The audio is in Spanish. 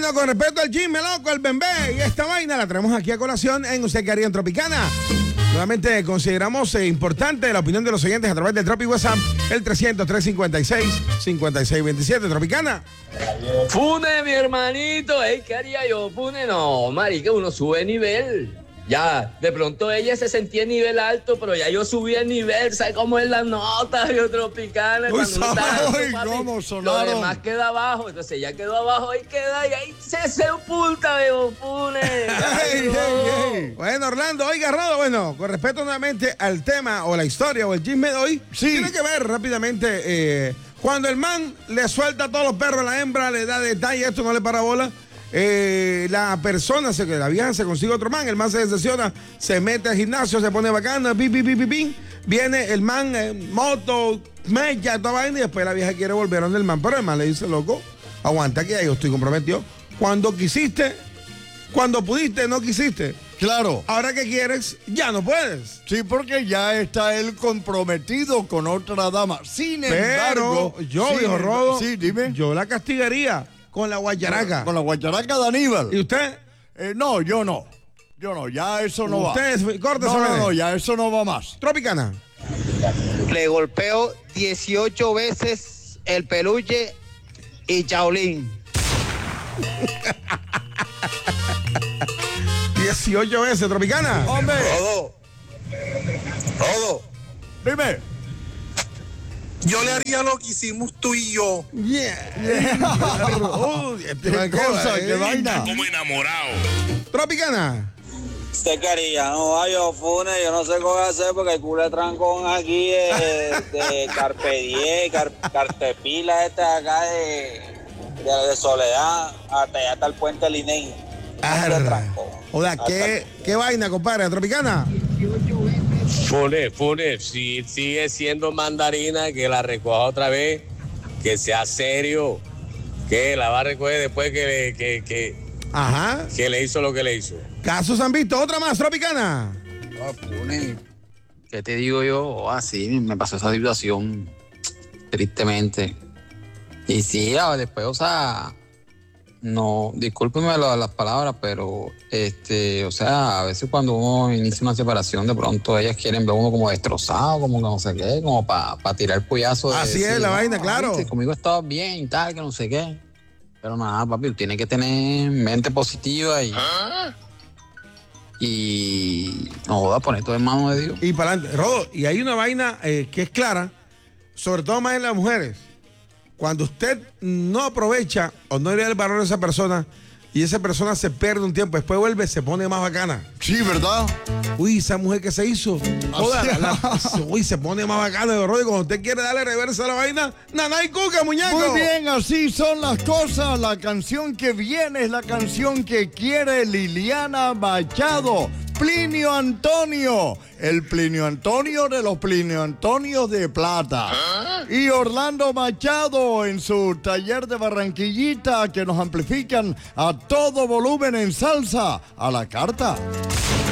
Bueno, con respecto al chisme loco, el bembé y esta vaina la traemos aquí a colación en Usted qué haría en Tropicana. Nuevamente consideramos importante la opinión de los oyentes a través del Tropic WhatsApp, el 300-356-5627. Tropicana. Fune, mi hermanito. Ey, ¿qué haría yo? Fune, no, marica, uno sube nivel. Ya, de pronto ella se sentía en nivel alto, pero ya yo subí el nivel. ¿Sabes cómo es la nota, yo Tropicana? Uy, ¿cómo Lo sonaron? demás queda abajo. Entonces ella quedó abajo, ahí queda, y ahí se sepulta, veo, Fune. Bueno, Orlando, oiga, Rodo, bueno, con respecto nuevamente al tema o la historia o el chisme de hoy, Sí. tiene que ver rápidamente cuando el man le suelta a todos los perros a la hembra, le da detalle, esto no le para bola. La persona, la vieja se consigue otro man, el man se decepciona, se mete al gimnasio, se pone bacana, viene el man, moto, mecha, toda vaina, y después la vieja quiere volver donde el man, pero el man le dice, loco, aguanta que ya yo estoy comprometido. Cuando quisiste, cuando pudiste, no quisiste. Claro. Ahora que quieres, ya no puedes. Sí, porque ya está él comprometido con otra dama. Sin embargo... Pero yo, sin viejo Rodo, Sí, dime. yo la castigaría con la guayaraca. Con la guacharaca de Aníbal. ¿Y usted? No, yo no. Yo no, ya eso no va. Usted, córtese. No, ya eso no va más. Tropicana. Le golpeo 18 veces el peluche y Chaolín. 18 veces, Tropicana. Hombre, Rodo, dime. yo le haría lo que hicimos tú y yo. Qué cosa, qué vaina. Como enamorado. Tropicana. ¿Usted qué haría? No, yo Fune, yo no sé qué voy a hacer porque el culo de trancón aquí de Carpe Diem, Cartepila este de acá de Soledad, hasta allá está el puente Liney. Hola, ¿qué vaina, compadre? Tropicana. Fune, si sigue siendo mandarina, que la recoja otra vez, que sea serio, que la va a recoger después Ajá. que le hizo lo que le hizo. Casos han visto. Otra más, Tropicana. ¿Qué te digo yo? Sí, me pasó esa situación tristemente. Y sí, después, o sea, no, discúlpeme las palabras, pero o sea, a veces cuando uno inicia una separación, de pronto ellas quieren ver uno como destrozado, como que no sé qué, como para tirar puyazo. Así es la vaina, claro. Viste, conmigo estaba bien y tal, que no sé qué. Pero nada, papi, tiene que tener mente positiva y no joda, poner todo en manos de Dios. Y para adelante. Rodo, y hay una vaina que es clara, sobre todo más en las mujeres. Cuando usted no aprovecha o no le da el valor a esa persona y esa persona se pierde un tiempo, después vuelve, se pone más bacana. Sí, ¿verdad? Uy, esa mujer que se hizo. Joda, uy, se pone más bacana, de Rodo. Y cuando usted quiere darle reversa a la vaina, nada y cuca, muñeco. Muy bien, así son las cosas. La canción que viene es la canción que quiere Liliana Machado. Plinio Antonio, el Plinio Antonio de los Plinio Antonios de Plata. Y Orlando Machado en su taller de Barranquillita, que nos amplifican a todo volumen en salsa a la carta.